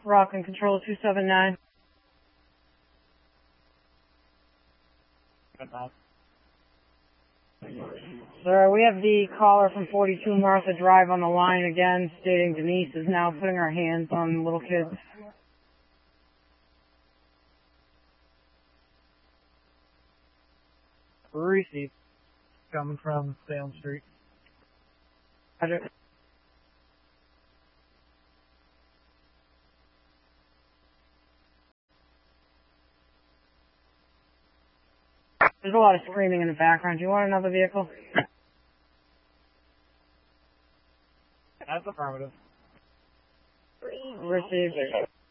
Rockland Control 279. Sir, we have the caller from 42 Martha Drive on the line again, stating Denise is now putting her hands on little kids. Receive. Coming from Salem Street. Roger. There's a lot of screaming in the background. Do you want another vehicle? That's affirmative. Received.